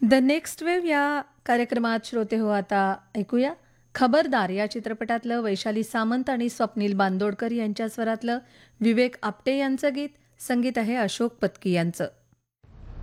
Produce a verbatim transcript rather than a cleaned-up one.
The next wave या कार्यक्रमात श्रोते हो आता ऐकूया खबरदार या चित्रपटातलं वैशाली सामंत आणि स्वप्नील बांदोडकर यांच्या स्वरातलं विवेक आपटे यांचं गीत. संगीत आहे अशोक पत्की यांचं.